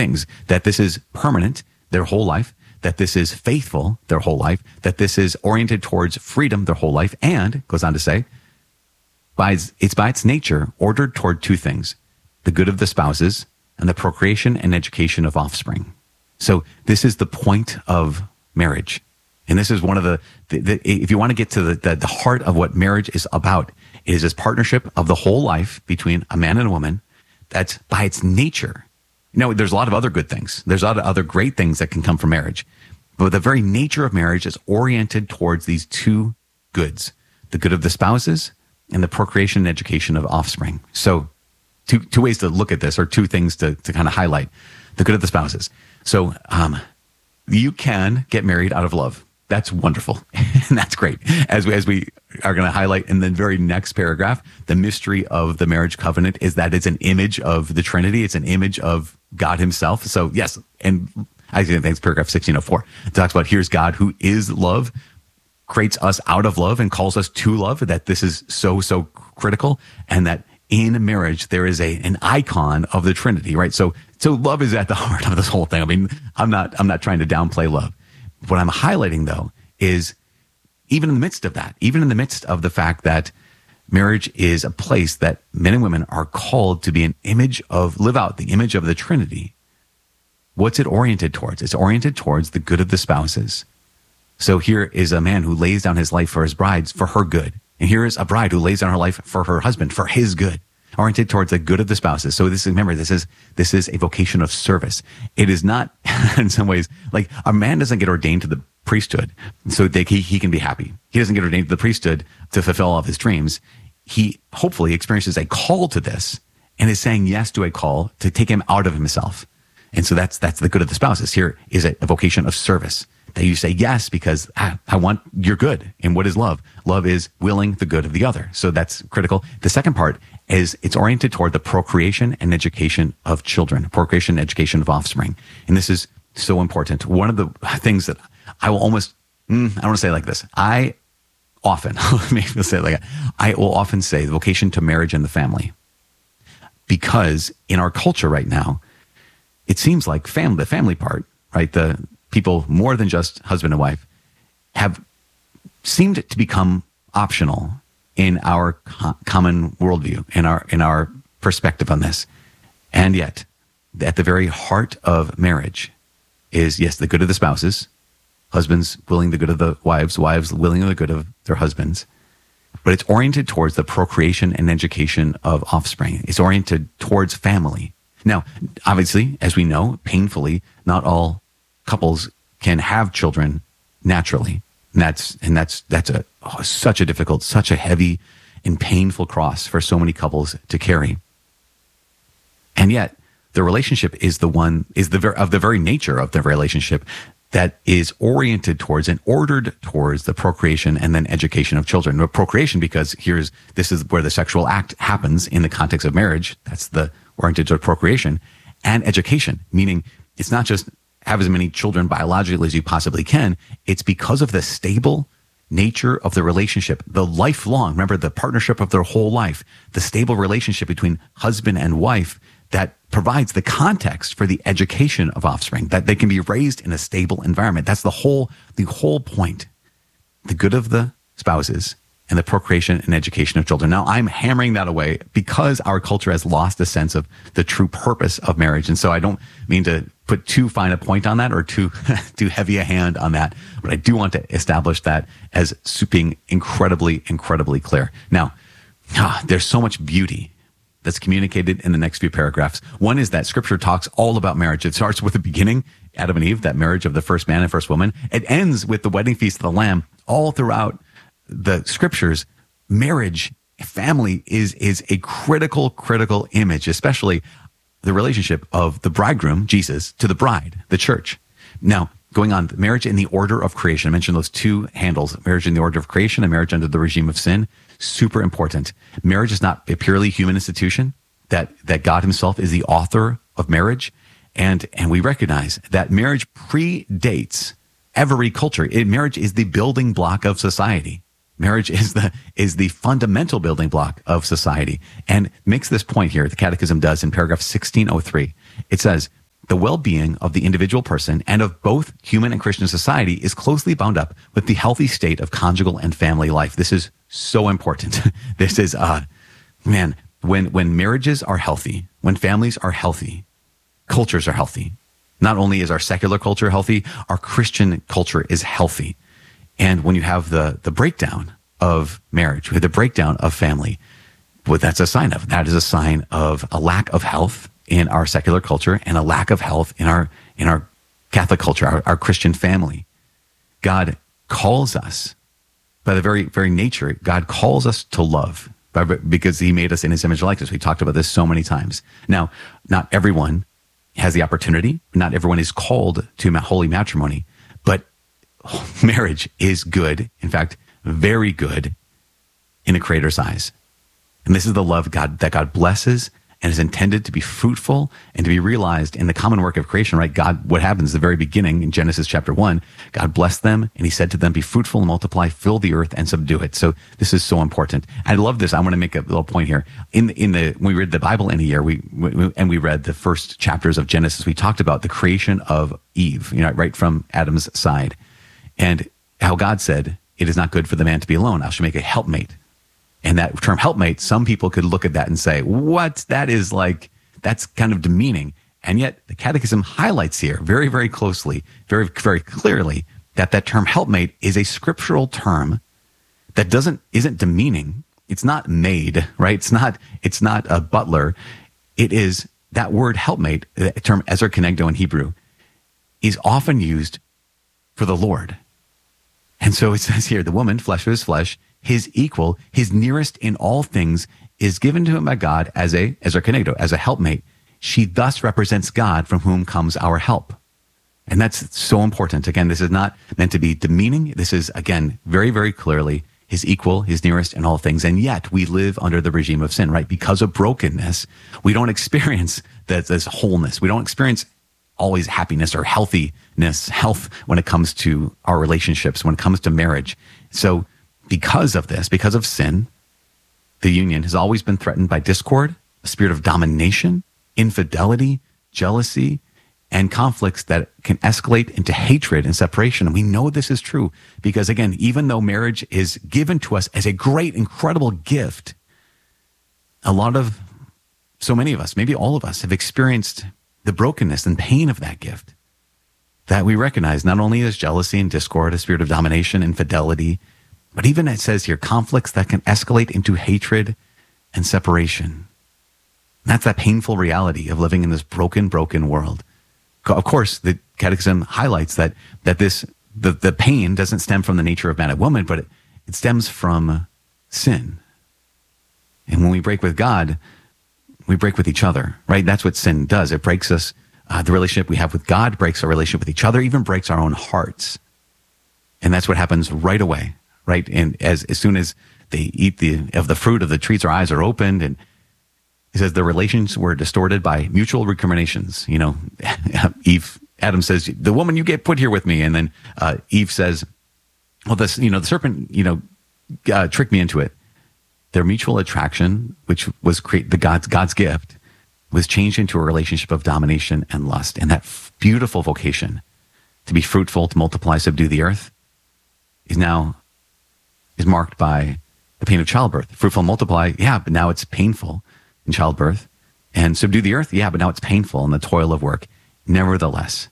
things, that this is permanent their whole life, that this is faithful their whole life, that this is oriented towards freedom their whole life, and goes on to say, by its nature ordered toward two things, the good of the spouses and the procreation and education of offspring. So this is the point of marriage. And this is one of the if you want to get to the heart of what marriage is about, it is this partnership of the whole life between a man and a woman that's by its nature. There's a lot of other good things. There's a lot of other great things that can come from marriage. But the very nature of marriage is oriented towards these two goods, the good of the spouses and the procreation and education of offspring. So two ways to look at this, or two things to kind of highlight the good of the spouses. So you can get married out of love. That's wonderful. And that's great. As we are going to highlight in the very next paragraph, the mystery of the marriage covenant is that it's an image of the Trinity. It's an image of God himself. So yes, and I think it's paragraph 1604. It talks about here's God who is love, creates us out of love and calls us to love, that this is so critical, and that in marriage there is an icon of the Trinity, right? So love is at the heart of this whole thing. I mean, I'm not trying to downplay love. What I'm highlighting, though, is even in the midst of that, even in the midst of the fact that marriage is a place that men and women are called to be an image of, live out the image of the Trinity, what's it oriented towards? It's oriented towards the good of the spouses. So here is a man who lays down his life for his brides, for her good. And here is a bride who lays down her life for her husband, for his good, oriented towards the good of the spouses. So remember, this is a vocation of service. It is not, in some ways, like a man doesn't get ordained to the priesthood so that he can be happy. He doesn't get ordained to the priesthood to fulfill all of his dreams. He hopefully experiences a call to this and is saying yes to a call to take him out of himself. And so that's the good of the spouses. Here is a vocation of service, that you say yes because I want your good. And what is love? Love is willing the good of the other. So that's critical. The second part is it's oriented toward the procreation and education of children, procreation and education of offspring. And this is so important. One of the things that I will almost, I don't want to say it like this. I often, maybe I'll say it like that. I will often say the vocation to marriage and the family. Because in our culture right now, it seems like the family part, right? The people more than just husband and wife have seemed to become optional in our common worldview, in our perspective on this. And yet, at the very heart of marriage is, yes, the good of the spouses, husbands willing the good of the wives, wives willing the good of their husbands. But it's oriented towards the procreation and education of offspring. It's oriented towards family. Now, obviously, as we know, painfully, not all couples can have children naturally. And that's such a difficult, such a heavy and painful cross for so many couples to carry. And yet, the relationship is the very nature of the relationship that is oriented towards and ordered towards the procreation and then education of children. The procreation, because this is where the sexual act happens in the context of marriage. That's the oriented toward procreation. And education, meaning it's not just have as many children biologically as you possibly can. It's because of the stable nature of the relationship, the lifelong, remember the partnership of their whole life, the stable relationship between husband and wife that provides the context for the education of offspring, that they can be raised in a stable environment. That's the whole point. The good of the spouses and the procreation and education of children. Now, I'm hammering that away because our culture has lost a sense of the true purpose of marriage. And so I don't mean to put too fine a point on that or too heavy a hand on that, but I do want to establish that as being incredibly, incredibly clear. Now, there's so much beauty that's communicated in the next few paragraphs. One is that scripture talks all about marriage. It starts with the beginning, Adam and Eve, that marriage of the first man and first woman. It ends with the wedding feast of the Lamb. All throughout the scriptures, marriage, family is a critical image, especially the relationship of the bridegroom, Jesus, to the bride, the church. Now, going on, marriage in the order of creation. I mentioned those two handles, marriage in the order of creation and marriage under the regime of sin. Super important. Marriage is not a purely human institution, that God himself is the author of marriage. And we recognize that marriage predates every culture. Marriage is the building block of society. Marriage is the fundamental building block of society, and makes this point here. The Catechism does in paragraph 1603. It says, the well-being of the individual person and of both human and Christian society is closely bound up with the healthy state of conjugal and family life. This is so important. This is, man, when marriages are healthy, when families are healthy, cultures are healthy. Not only is our secular culture healthy, our Christian culture is healthy. And when you have the breakdown of marriage, the breakdown of family, what that's a sign of. That is a sign of a lack of health in our secular culture and a lack of health in our Catholic culture, our Christian family. God calls us, by the very nature, God calls us to love because he made us in his image and likeness. We talked about this so many times. Now, not everyone has the opportunity. Not everyone is called to holy matrimony, but marriage is good. In fact, very good in the Creator's eyes. And this is the love that God blesses and is intended to be fruitful and to be realized in the common work of creation, right? God, what happens at the very beginning in Genesis chapter 1, God blessed them and he said to them, be fruitful and multiply, fill the earth and subdue it. So this is so important. I love this. I want to make a little point here. When we read the Bible in a year, we read the first chapters of Genesis, we talked about the creation of Eve, right from Adam's side, and how God said, it is not good for the man to be alone. I shall make a helpmate. And that term helpmate, some people could look at that and say, what? That's kind of demeaning. And yet the Catechism highlights here very, very closely, very, very clearly that term helpmate is a scriptural term that isn't demeaning. It's not maid, right? It's not a butler. It is that word helpmate, the term ezer kenegdo in Hebrew, is often used for the Lord. And so it says here, the woman, flesh of his flesh, his equal, his nearest in all things, is given to him by God as a kenegdo, as a helpmate. She thus represents God from whom comes our help. And that's so important. Again, this is not meant to be demeaning. This is, again, very, very clearly his equal, his nearest in all things. And yet we live under the regime of sin, right? Because of brokenness, we don't experience this wholeness. We don't experience always happiness or health when it comes to our relationships, when it comes to marriage. So because of this, because of sin, the union has always been threatened by discord, a spirit of domination, infidelity, jealousy, and conflicts that can escalate into hatred and separation. And we know this is true because, again, even though marriage is given to us as a great, incredible gift, so many of us, maybe all of us, have experienced the brokenness and pain of that gift that we recognize not only as jealousy and discord, a spirit of domination, infidelity, but even it says here, conflicts that can escalate into hatred and separation. And that's that painful reality of living in this broken world. Of course, the Catechism highlights that the pain doesn't stem from the nature of man and woman, but it stems from sin. And when we break with God, we break with each other, right? That's what sin does. It breaks us. The relationship we have with God breaks our relationship with each other, even breaks our own hearts. And that's what happens right away, right? And as soon as they eat of the fruit of the trees, their eyes are opened. And he says the relations were distorted by mutual recriminations. Adam says, the woman you get put here with me. And then Eve says, well, the serpent, tricked me into it. Their mutual attraction, which was God's gift, was changed into a relationship of domination and lust. And that beautiful vocation to be fruitful, to multiply, subdue the earth, is marked by the pain of childbirth. Fruitful and multiply, yeah, but now it's painful in childbirth. And subdue the earth, yeah, but now it's painful in the toil of work. Nevertheless,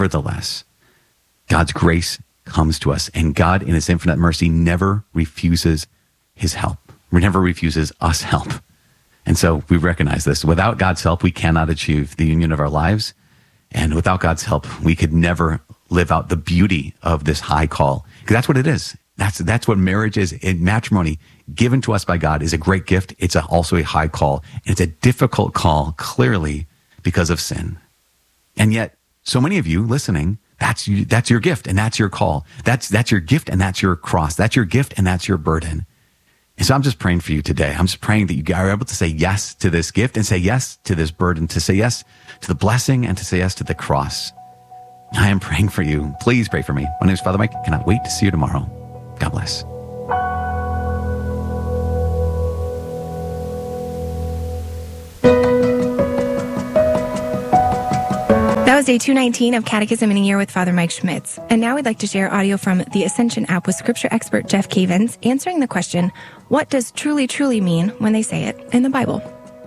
God's grace comes to us, and God in his infinite mercy never refuses his help. Never refuses us help. And so we recognize this. Without God's help, we cannot achieve the union of our lives. And without God's help, we could never live out the beauty of this high call. Because that's what it is. That's what marriage is. In matrimony, given to us by God, is a great gift. It's also a high call. And it's a difficult call, clearly, because of sin. And yet, so many of you listening, that's your gift and that's your call. That's your gift and that's your cross. That's your gift and that's your burden. And so I'm just praying for you today. I'm just praying that you are able to say yes to this gift and say yes to this burden, to say yes to the blessing and to say yes to the cross. I am praying for you. Please pray for me. My name is Father Mike. Cannot wait to see you tomorrow. God bless. That was day 219 of Catechism in a Year with Father Mike Schmitz. And now we'd like to share audio from the Ascension app with scripture expert Jeff Cavins answering the question, what does truly, truly mean when they say it in the Bible?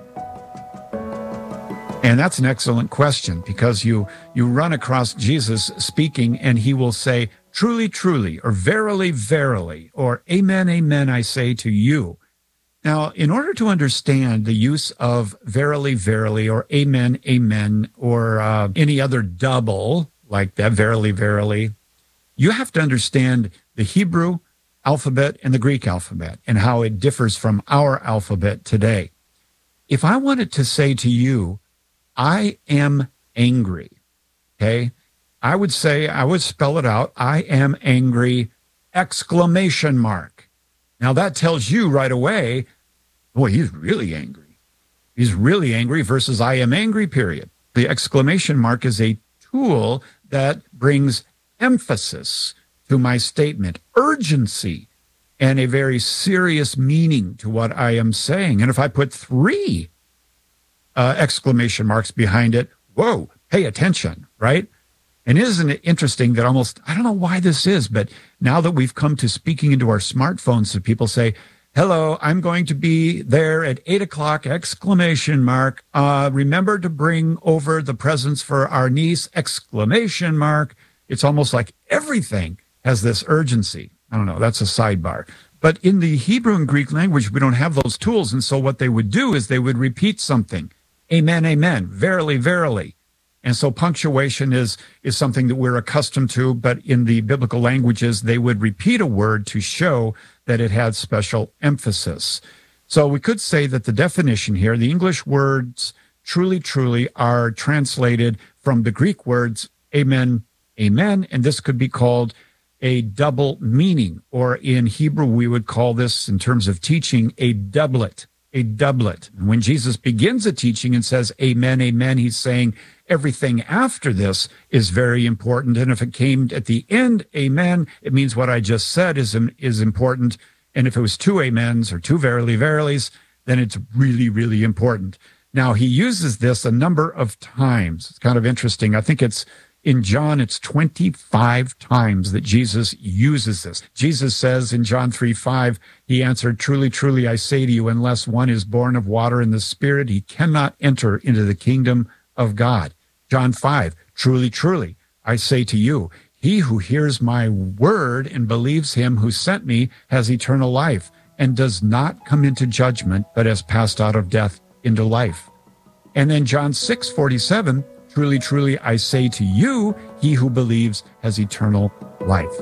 And that's an excellent question, because you run across Jesus speaking and he will say, truly, truly, or verily, verily, or amen, amen, I say to you. Now, in order to understand the use of verily, verily, or amen, amen, or any other double like that, verily, verily, you have to understand the Hebrew alphabet and the Greek alphabet and how it differs from our alphabet today. If I wanted to say to you, I am angry, okay, I would spell it out, I am angry, exclamation mark. Now that tells you right away, boy, he's really angry. He's really angry versus I am angry, period. The exclamation mark is a tool that brings emphasis to my statement, urgency, and a very serious meaning to what I am saying. And if I put 3 exclamation marks behind it, whoa, pay attention, right? And isn't it interesting that I don't know why this is, but now that we've come to speaking into our smartphones, so people say, hello, I'm going to be there at 8 o'clock, exclamation mark. Remember to bring over the presents for our niece, exclamation mark. It's almost like everything has this urgency. I don't know, that's a sidebar. But in the Hebrew and Greek language, we don't have those tools. And so what they would do is they would repeat something. Amen, amen, verily, verily. And so punctuation is something that we're accustomed to, but in the biblical languages, they would repeat a word to show that it had special emphasis. So we could say that the definition here, the English words truly, truly are translated from the Greek words amen, amen, and this could be called a double meaning, or in Hebrew, we would call this, in terms of teaching, a doublet. A doublet. And when Jesus begins a teaching and says, amen, amen, he's saying everything after this is very important. And if it came at the end, amen, it means what I just said is important. And if it was 2 amens or 2 verily, verilys, then it's really, really important. Now, he uses this a number of times. It's kind of interesting. I think in John, it's 25 times that Jesus uses this. Jesus says in John 3:5, he answered, truly, truly, I say to you, unless one is born of water and the Spirit, he cannot enter into the kingdom of God. John 5, truly, truly, I say to you, he who hears my word and believes him who sent me has eternal life and does not come into judgment, but has passed out of death into life. And then John 6:47, truly, truly, I say to you, he who believes has eternal life.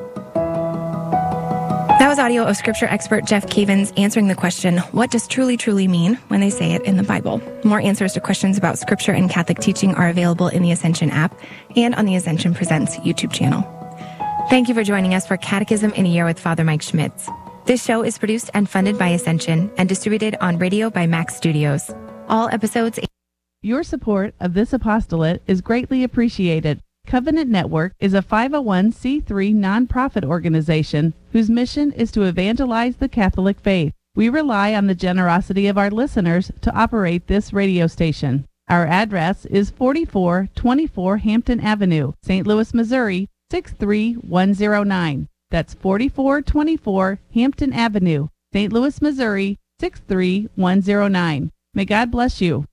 That was audio of scripture expert Jeff Cavins answering the question, what does truly, truly mean when they say it in the Bible? More answers to questions about scripture and Catholic teaching are available in the Ascension app and on the Ascension Presents YouTube channel. Thank you for joining us for Catechism in a Year with Father Mike Schmitz. This show is produced and funded by Ascension and distributed on radio by Max Studios. All episodes... Your support of this apostolate is greatly appreciated. Covenant Network is a 501c3 nonprofit organization whose mission is to evangelize the Catholic faith. We rely on the generosity of our listeners to operate this radio station. Our address is 4424 Hampton Avenue, St. Louis, Missouri, 63109. That's 4424 Hampton Avenue, St. Louis, Missouri, 63109. May God bless you.